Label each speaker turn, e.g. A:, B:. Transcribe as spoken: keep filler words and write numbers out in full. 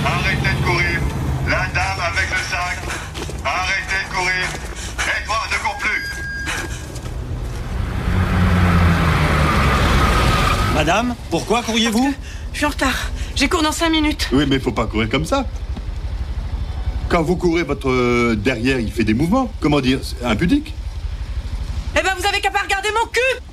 A: Arrêtez de courir. La dame avec le sac. Arrêtez de courir. Et toi, ne cours plus.
B: Madame, pourquoi courriez-vous?
C: Je suis en retard. J'ai cours dans cinq minutes.
D: Oui, mais il faut pas courir comme ça. Quand vous courez, votre euh, derrière, il fait des mouvements. Comment dire? C'est impudique.
C: Eh ben, vous avez qu'à pas regarder mon cul!